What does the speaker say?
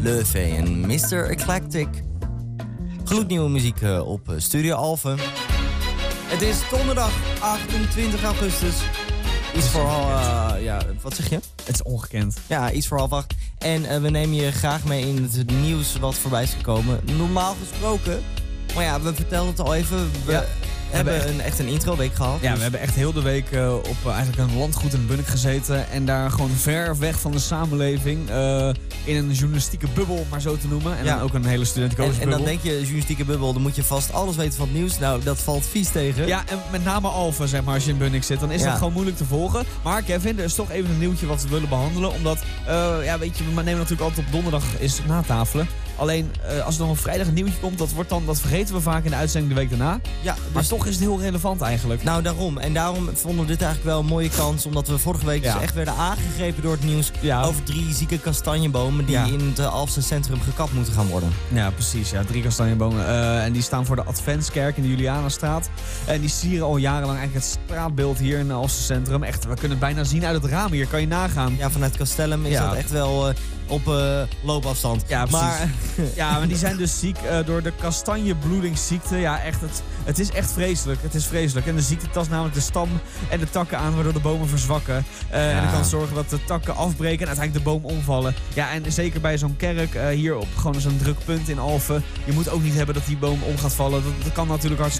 Leuve en Mr. Eclectic. Gloednieuwe muziek op Studio Alphen. Het is donderdag 28 augustus. Iets voor wat zeg je? Het is ongekend. Ja, iets voor 7:30. En we nemen je graag mee in het nieuws wat voorbij is gekomen. Normaal gesproken, maar ja, we vertelden het al even. We hebben echt een introweek gehad. Ja, dus we hebben echt heel de week op eigenlijk een landgoed in Bunnik gezeten. En daar gewoon ver weg van de samenleving. In een journalistieke bubbel, om maar zo te noemen. En dan ook een hele studentenkozen bubbel. En dan denk je, journalistieke bubbel, dan moet je vast alles weten van het nieuws. Nou, dat valt vies tegen. Ja, en met name Alphen, zeg maar, als je in Bunnik zit. Dan is dat gewoon moeilijk te volgen. Maar Kevin, er is toch even een nieuwtje wat we willen behandelen. Omdat, weet je, we nemen natuurlijk altijd op donderdag is natafelen. Alleen, als er nog een vrijdag een nieuwtje komt, dat vergeten we vaak in de uitzending de week daarna. Ja, dus maar toch is het heel relevant eigenlijk. Nou, daarom. En daarom vonden we dit eigenlijk wel een mooie kans. Omdat we vorige week dus echt werden aangegrepen door het nieuws over 3 zieke kastanjebomen die in het Alphense centrum gekapt moeten gaan worden. Ja, precies. Ja, 3 kastanjebomen. En die staan voor de Adventskerk in de Julianastraat. En die sieren al jarenlang eigenlijk het straatbeeld hier in het Alphense centrum. Echt, we kunnen het bijna zien uit het raam hier. Kan je nagaan. Ja, vanuit Castellum is dat echt wel op loopafstand. Ja, precies. Maar die zijn dus ziek door de kastanjebloedingsziekte. Ja, echt. Het is echt vreselijk. Het is vreselijk. En de ziekte tast namelijk de stam en de takken aan, waardoor de bomen verzwakken. En dat kan zorgen dat de takken afbreken en uiteindelijk de boom omvallen. Ja, en zeker bij zo'n kerk, hier op gewoon zo'n druk punt in Alphen. Je moet ook niet hebben dat die boom om gaat vallen. Dat kan natuurlijk hartstikke